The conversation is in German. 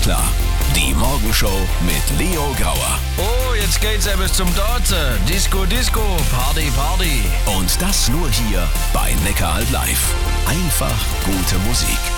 klar. Die Morgenshow mit Leo Grauer. Oh, jetzt geht's ja bis zum Dorze. Disco, Disco, Party, Party. Und das nur hier bei Neckaralb live. Einfach gute Musik.